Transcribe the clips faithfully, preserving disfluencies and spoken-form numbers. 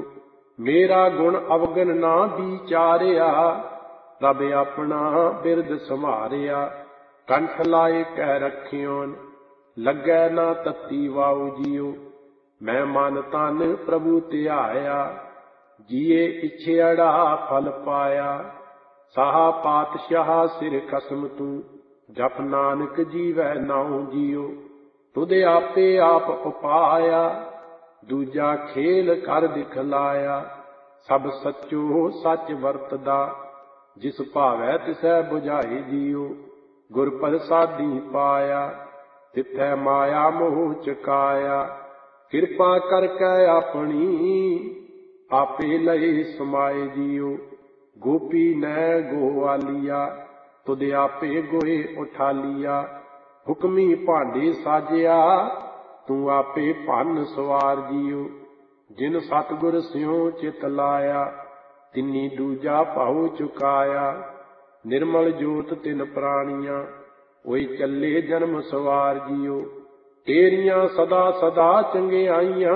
ਮੇਰਾ ਗੁਣ ਅਵਗਨ ਨਾ ਵਿਚਾਰਿਆ, ਰੱਬ ਆਪਣਾ ਬਿਰਦ ਸੰਭਾਰਿਆ। ਕੰਠ ਲਾਏ ਕਹਿ ਰੱਖਿਓਨ, ਲੱਗੈ ਨਾ ਤੱਤੀ ਵਾਉ ਜੀਓ। ਮੈਂ ਮਨ ਤਨ ਪ੍ਰਭੂ ਧਿਆਇਆ, ਜੀਏ ਇਛੇੜਾ ਫਲ ਪਾਇਆ। ਸਾਹਾ ਪਾਤਸ਼ਾਹ ਸਿਰ ਖਸਮ ਤੂੰ, ਜਪ ਨਾਨਕ ਜੀਵੈ ਨਾਉ ਜੀਓ। ਤੁਧ ਆਪੇ ਆਪ ਉਪਾਇਆ, ਦੂਜਾ ਖੇਲ ਕਰ ਦਿਖਲਾਇਆ। ਸਭ ਸੱਚੋ ਸੱਚ ਵਰਤਦਾ, ਜਿਸ ਭਾਵੈ ਤਿਸੈ ਬੁਝਾਏ ਜੀਓ। ਗੁਰ ਪ੍ਰਸਾਦੀ ਪਾਇਆ, ਤਿਥੈ ਮਾਇਆ ਮੋਹ ਚੁਕਾਇਆ। ਕਿਰਪਾ ਕਰਕੇ ਆਪਣੀ, ਆਪੇ ਲਏ ਸਮਾਏ ਜੀਓ। ਗੋਪੀ ਨੈ ਗੋਵਾਲੀਆ, ਤੁਧ ਆਪੇ ਗੋਏ ਉਠਾਲੀਆ। ਹੁਕਮੀ ਭਾਂਡੇ ਸਾਜਿਆ, ਤੂੰ ਆਪੇ ਭੰਨ ਸਵਾਰ ਜੀਓ। ਜਿਨ ਸਤਿਗੁਰ ਸਿਉ ਚਿਤ ਲਾਇਆ, ਤਿਨੀ ਦੂਜਾ ਭਾਉ ਚੁਕਾਇਆ। ਨਿਰਮਲ ਜੋਤ ਤਿਨ ਪ੍ਰਾਣੀਆਂ, ਹੋਈ ਚੱਲੇ ਜਨਮ ਸਵਾਰ ਜੀਓ। ਤੇਰੀਆਂ ਸਦਾ ਸਦਾ ਚੰਗਿਆਈਆਂ,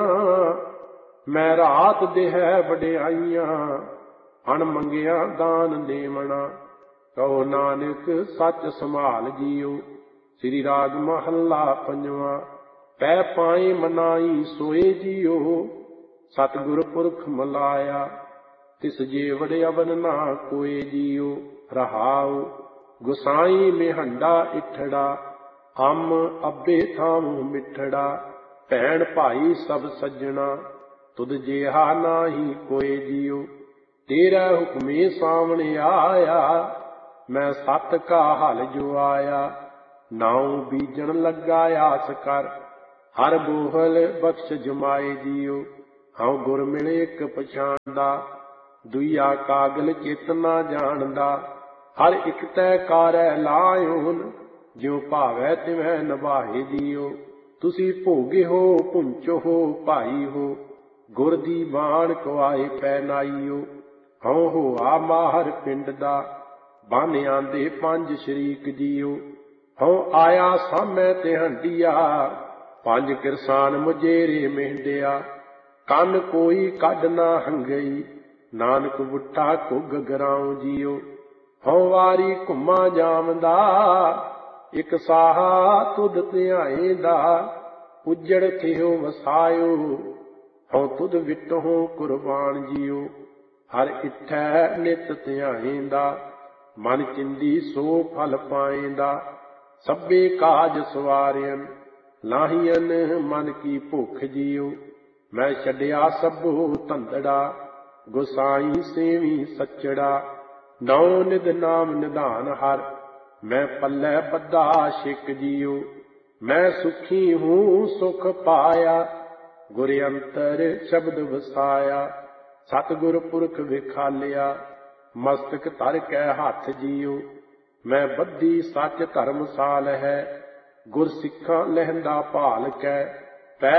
ਮੈਂ ਰਾਤ ਦੇਹਿ ਵਡਿਆਈਆਂ। ਅਣ ਮੰਗਿਆ ਦਾਨ ਦੇਵਣਾ, ਕਹੋ ਨਾਨਕ ਸੱਚ ਸੰਭਾਲ ਜੀਓ। ਸ੍ਰੀ ਰਾਗ ਮਹੱਲਾ ਪੰਜਵਾਂ। ਪੈ ਪਾਏ ਮਨਾਈ ਸੋਏ ਜੀਓ, ਸਤਿਗੁਰ ਪੁਰਖ ਮਲਾਇਆ। ਤਿਸ ਜੇ ਵਡਿਆਵਨ ਨਾ ਕੋਏ ਜੀਓ। ਰਹਾਉ ਗੁਸਾਈ ਮਿਹੰਡਾ ਇਠੜਾ, ਅੰਮ ਅੱਬੇ ਥਾਮੁ ਮਿੱਠੜਾ। ਭੈਣ ਭਾਈ ਸਭ ਸੱਜਣਾ, ਤੁਧ ਜਿਹਾ ਨਾਹੀ ਕੋਏ ਜੀਓ। ਤੇਰਾ ਹੁਕਮੇ ਸਾਵਣ ਆਇਆ, ਮੈਂ ਸਤ ਕਾ ਹਲ ਜੁਆਇਆ। ਨਾਉ ਬੀਜਣ ਲੱਗਾ ਆਸ ਕਰ, ਹਰ ਬੋਹਲ ਬਖਸ਼ ਜਮਾਏ ਜੀਓ। ਹਉ ਗੁਰ ਮਿਲੇ ਇੱਕ ਪਛਾਣਦਾ, ਦੁਈਆ ਕਾਗਲ ਚਿਤ ਨਾ ਜਾਣਦਾ। ਹਰ ਇੱਕ ਤੈ ਕਾਰੈ ਲਾਇਓਨ, ਜਿਉ ਭਾਵੈ ਤਿਵੈ ਨਿਭਾਏ ਜੀਓ। ਤੁਸੀਂ ਭੋਗੇ ਹੋ ਪੁੰਚੋ ਹੋ ਭਾਈ ਹੋ, ਗੁਰ ਦੀ ਬਾਣ ਕਵਾਏ ਪੈ ਨਾਈਓ। ਹਉ ਹੋਆ ਮਾਹਰ ਪਿੰਡ ਦਾ, ਬੰਨ ਆਂਦੇ ਪੰਜ ਸ਼ਰੀਕ ਜੀਓ। ਹਉ ਆਇਆ ਸਾਮੈ ਤੇ ਹੰਡੀਆ, ਪੰਜ ਕਿਰਸਾਨ ਮੁਜੇਰੇ ਮਹਿੰਡਿਆ। ਕੰਨ ਕੋਈ ਕੱਢ ਨਾ ਹੰਗਈ, ਨਾਨਕ ਬੁੱਢਾ ਘੁੱਗ ਗਰਾਉ ਜੀਓ। ਹਉ ਵਾਰੀ ਘੁੰਮਾ ਜਾਮਦਾ, ਇੱਕ ਸਾਹਾ ਤੁਧ ਧਿਆਏ ਦਾ। ਉਜੜ ਥਿਓ ਵਸਾਇਓ, ਹਉ ਤੁਧ ਵਿਟਹੁ ਕੁਰਬਾਨ ਜੀਓ। ਹਰ ਇਠੈ ਨਿਤ ਧਿਆਏਂਦਾ, ਮਨ ਚਿੰਦੀ ਸੋ ਫਲ ਪਾਏਂਦਾ। ਸਭੇ ਕਾਜ ਸਵਾਰਿਅਨ, ਲਾਹੀਅਨ ਮਨ ਕੀ ਭੁੱਖ ਜੀਓ। ਮੈਂ ਛੱਡਿਆ ਸਭੋ ਧੰਦੜਾ, ਗੁਸਾਈ ਸੇਵੀ ਸੱਚੜਾ। ਨੌ ਨਿਧ ਨਾਮ ਨਿਧਾਨ ਹਰ, ਮੈਂ ਪੱਲੇ ਬੱਧਾ ਛਿਕ ਜੀਓ। ਮੈਂ ਸੁਖੀ ਹੂੰ ਸੁਖ ਪਾਇਆ, ਗੁਰ ਅੰਤਰ ਸ਼ਬਦ ਵਸਾਇਆ। ਸਤਿਗੁਰ ਪੁਰਖ ਵਿਖਾਲਿਆ, ਮਸਤਕ ਧਰ ਕੈ ਹੱਥ ਜੀਓ। ਮੈਂ ਬੱਧੀ ਸੱਚ ਧਰਮਸਾਲ ਹੈ, ਗੁਰ ਸਿੱਖਾਂ ਲਹਿੰਦਾ ਭਾਲ ਕੈ।